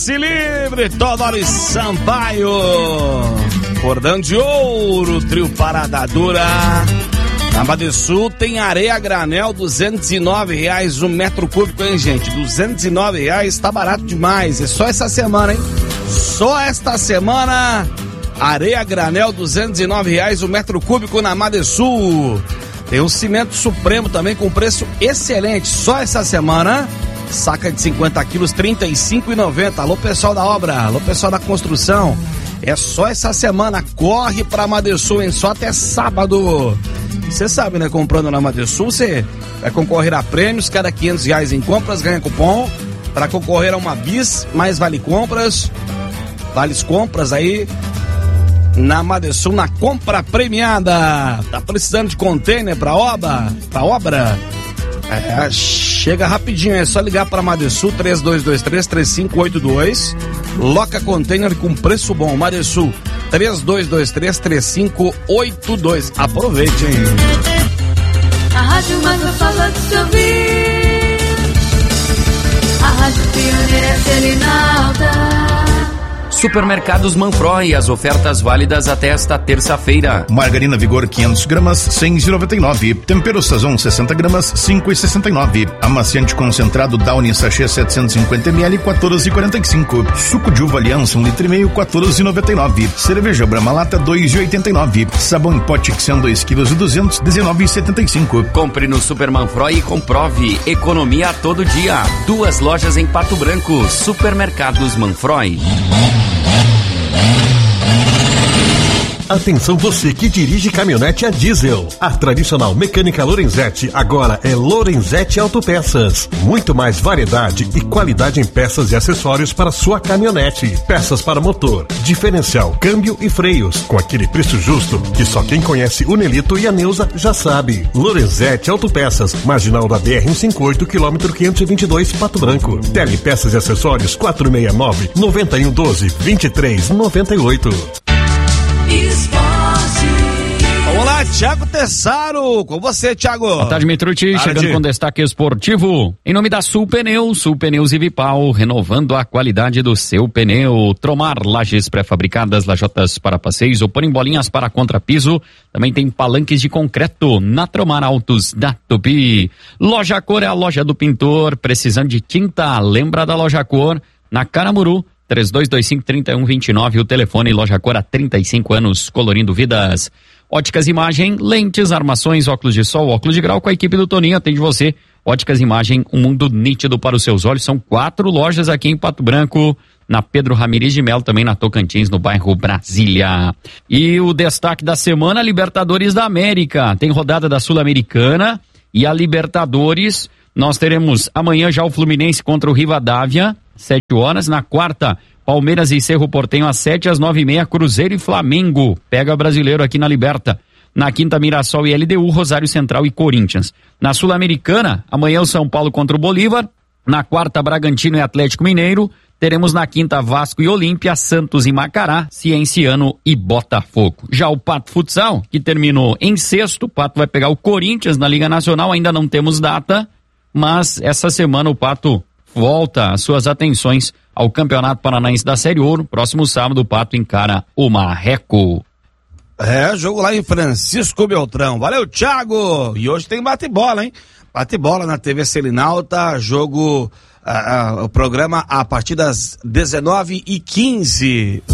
Se livre, Teodoro Sampaio. Cordão de ouro, trio Parada Dura. Na Badesul tem areia granel, R$209 um metro cúbico, hein, gente? R$209, tá barato demais. É só essa semana, hein? Só esta semana, areia granel, R$209 um metro cúbico na Badesul. Tem o cimento Supremo também com preço excelente. Só essa semana, saca de 50 quilos, R$35,90. Alô, pessoal da obra, alô, pessoal da construção. É só essa semana, corre pra Madesul, hein? Só até sábado. Você sabe, né? Comprando na Madesul, você vai concorrer a prêmios. Cada R$500 em compras ganha cupom para concorrer a uma bis, mais vale compras. Vales compras aí na Madesul, na compra premiada. Tá precisando de container pra obra? Chega rapidinho, é só ligar para Madesul 3223-3582. Loca container com preço bom. Madesul 3223-3582. Aproveite, hein? A rádio mais gostosa de se ouvir. A rádio pioneira é Selinalta. Supermercados Manfroy, as ofertas válidas até esta terça-feira. Margarina Vigor 500 gramas, R$6,99. Tempero Sazon 60 gramas, R$5,69. Amaciante concentrado Downy sachê 750 ml, R$14,45. Suco de uva Aliança 1,5 litro, R$14,99. Cerveja Brahma Lata, R$2,89. Sabão em pote Xian 2 quilos e 200, R$19,75. Compre no Super Manfroy e comprove. Economia a todo dia. 2 lojas em Pato Branco. Supermercados Manfroy. Atenção você que dirige caminhonete a diesel. A tradicional mecânica Lorenzetti agora é Lorenzetti Autopeças. Muito mais variedade e qualidade em peças e acessórios para sua caminhonete. Peças para motor, diferencial, câmbio e freios. Com aquele preço justo que só quem conhece o Nelito e a Neuza já sabe. Lorenzetti Autopeças, marginal da BR-158, quilômetro 522, Pato Branco. Telepeças e acessórios 469-9112-2398. Vamos lá, Thiago Tessaro, com você, Thiago. Boa tarde, Mitrucci, chegando com destaque esportivo. Em nome da Sul Pneus e Vipal, renovando a qualidade do seu pneu. Tromar, lajes pré-fabricadas, lajotas para passeios ou porem bolinhas para contrapiso. Também tem palanques de concreto na Tromar Autos da Tupi. Loja Cor é a loja do pintor, precisando de tinta, lembra da Loja Cor, na Caramuru. 3225-3129, o telefone Loja Cor há 35 anos, colorindo vidas. Óticas Imagem, lentes, armações, óculos de sol, óculos de grau, com a equipe do Toninho, atende você. Óticas Imagem, um mundo nítido para os seus olhos. São 4 lojas aqui em Pato Branco, na Pedro Ramirez de Melo, também na Tocantins, no bairro Brasília. E o destaque da semana, Libertadores da América. Tem rodada da Sul-Americana e a Libertadores. Nós teremos amanhã já o Fluminense contra o Rivadavia, 7 horas. Na quarta, Palmeiras e Cerro Porteño às 7, às 9h30, Cruzeiro e Flamengo. Pega brasileiro aqui na Liberta. Na quinta, Mirassol e LDU, Rosário Central e Corinthians. Na Sul-Americana, amanhã o São Paulo contra o Bolívar. Na quarta, Bragantino e Atlético Mineiro. Teremos na quinta, Vasco e Olímpia, Santos e Macará, Cienciano e Botafogo. Já o Pato Futsal, que terminou em sexto, o Pato vai pegar o Corinthians na Liga Nacional, ainda não temos data, mas essa semana o Pato volta as suas atenções ao Campeonato Paranaense da Série Ouro. Próximo sábado o Pato encara o Marreco. Jogo lá em Francisco Beltrão. Valeu, Thiago! E hoje tem bate-bola, hein? Bate-bola na TV Selinalta, jogo, o programa a partir das 19h15.